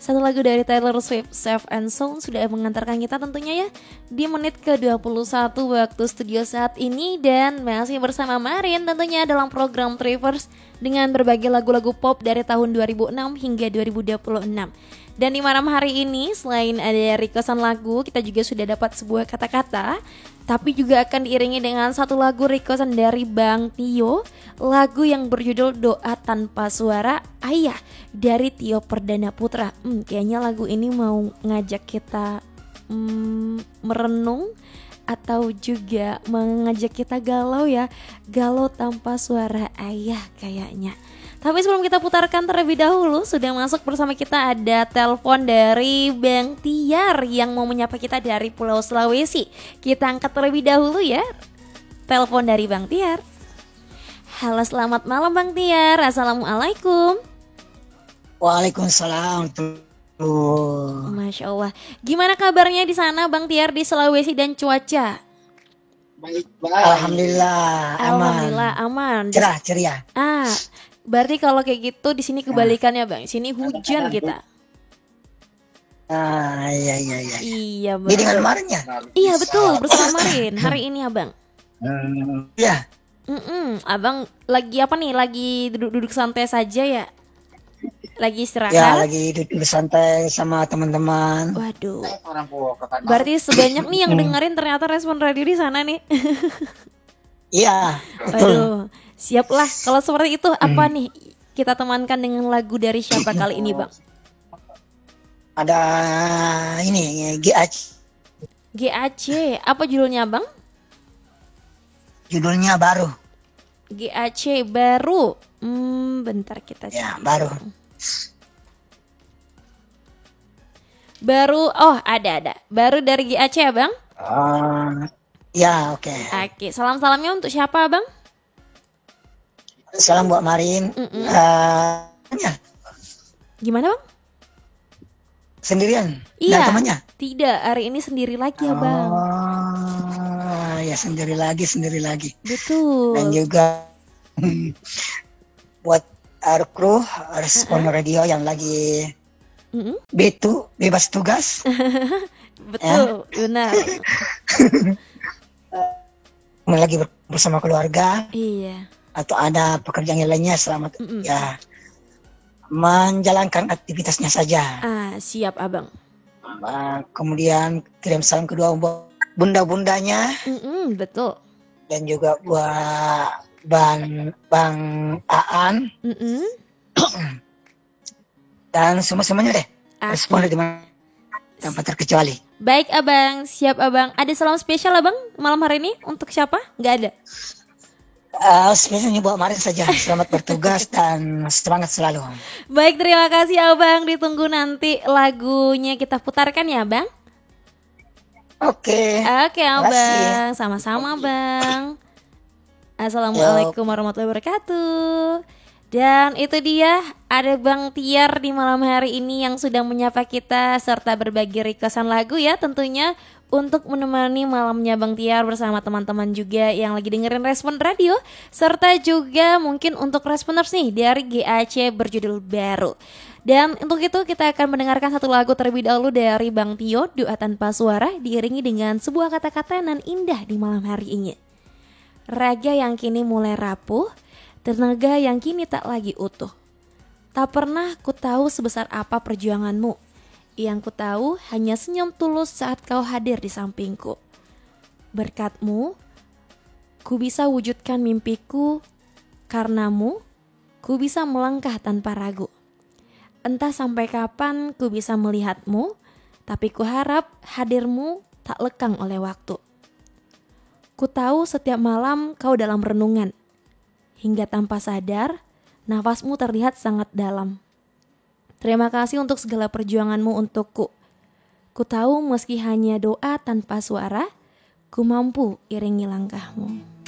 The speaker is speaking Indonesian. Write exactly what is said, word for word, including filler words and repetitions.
Satu lagu dari Taylor Swift, Safe and Sound, sudah mengantarkan kita tentunya ya di menit ke dua puluh satu waktu studio saat ini. Dan masih bersama Marin tentunya dalam program Traverse dengan berbagai lagu-lagu pop dari tahun dua ribu enam hingga dua ribu dua puluh enam. Dan di malam hari ini selain ada requestan lagu, kita juga sudah dapat sebuah kata-kata, tapi juga akan diiringi dengan satu lagu requestan dari Bang Tio, lagu yang berjudul Doa Tanpa Suara Ayah dari Tio Perdana Putra. Hmm, kayaknya lagu ini mau ngajak kita hmm, merenung atau juga mengajak kita galau ya, galau tanpa suara ayah kayaknya. Tapi sebelum kita putarkan terlebih dahulu, sudah masuk bersama kita ada telepon dari Bang Tiar yang mau menyapa kita dari Pulau Sulawesi. Kita angkat terlebih dahulu ya, telepon dari Bang Tiar. Halo, selamat malam Bang Tiar, assalamualaikum. Waalaikumsalam. Masya Allah. Gimana kabarnya di sana Bang Tiar di Sulawesi dan cuaca? Baik, baik. Alhamdulillah aman. Alhamdulillah aman. Cerah ceria. Ah, berarti kalau kayak gitu di sini kebalikannya Bang. Sini hujan kita. Ah, iya iya iya. Iya Bang. Ini dengan Marin ya? Iya betul, bersama Marin hari ini Abang. Iya. Mm-mm. Abang lagi apa nih? Lagi duduk-duduk santai saja ya? Lagi istirahat? Ya, lagi duduk santai sama teman-teman. Waduh. Berarti sebanyak nih yang dengerin ternyata respon radio di sana nih. Iya, betul. Waduh, siaplah. Kalau seperti itu apa nih? Kita temankan dengan lagu dari siapa kali ini, Bang? Ada ini G A C. G A C. Apa judulnya, Bang? Judulnya Baru. G A C Baru. Hmm, bentar kita cari. Ya, Baru. Baru, oh ada ada. Baru dari G A C ya Bang? Uh, ya oke. Okay. Oke, okay. Salam-salamnya untuk siapa Bang? Salam buat Marin. Uh, ya. Gimana Bang? Sendirian? Iya. Dan temannya? Tidak, hari ini sendiri lagi ya Bang. Oh, ya sendiri lagi, sendiri lagi. Betul. Dan juga buat Air Crew, respon uh-uh. radio yang lagi uh-uh. B dua, bebas tugas. Betul, ya. Benar. Lagi bersama keluarga. Iya. Atau ada pekerjaan yang lainnya, selamat uh-uh. ya menjalankan aktivitasnya saja. Ah, siap Abang. Nah, kemudian kirim salam kedua buat bunda-bundanya. Uh-uh, betul. Dan juga buat Bang Bang Aan, mm-hmm. dan semua-semuanya deh. Okay. Respon dari mana tanpa terkecuali. Baik Abang, siap Abang. Ada salam spesial Abang malam hari ini untuk siapa? Gak ada? Uh, spesialnya buat Marin saja. Selamat bertugas dan semangat selalu. Baik, terima kasih Abang. Ditunggu nanti lagunya kita putarkan ya Bang. Oke. Okay. Oke okay, Abang, sama-sama Bang. Assalamualaikum warahmatullahi wabarakatuh. Dan itu dia, ada Bang Tiar di malam hari ini yang sudah menyapa kita serta berbagi requestan lagu ya tentunya untuk menemani malamnya Bang Tiar bersama teman-teman juga yang lagi dengerin Respon Radio, serta juga mungkin untuk responers nih dari G A C berjudul Baru. Dan untuk itu kita akan mendengarkan satu lagu terlebih dahulu dari Bang Tio, Doa Tanpa Suara, diiringi dengan sebuah kata-kata nan indah di malam hari ini. Raga yang kini mulai rapuh, tenaga yang kini tak lagi utuh. Tak pernah ku tahu sebesar apa perjuanganmu. Yang ku tahu hanya senyum tulus saat kau hadir di sampingku. Berkatmu, ku bisa wujudkan mimpiku. Karenamu, ku bisa melangkah tanpa ragu. Entah sampai kapan ku bisa melihatmu, tapi ku harap hadirmu tak lekang oleh waktu. Ku tahu setiap malam kau dalam renungan. Hingga tanpa sadar, nafasmu terlihat sangat dalam. Terima kasih untuk segala perjuanganmu untukku. Ku tahu meski hanya doa tanpa suara, ku mampu iringi langkahmu.